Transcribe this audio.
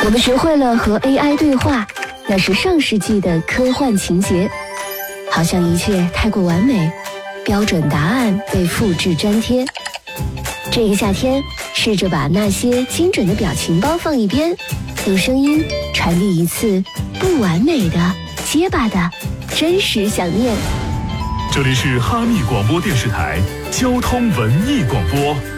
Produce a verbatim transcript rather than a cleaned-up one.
我们学会了和 A I 对话，那是上世纪的科幻情节。好像一切太过完美，标准答案被复制粘贴。这个夏天，试着把那些精准的表情包放一边，用声音传递一次不完美的、结巴的真实想念。 这里是哈密广播电视台交通文艺广播。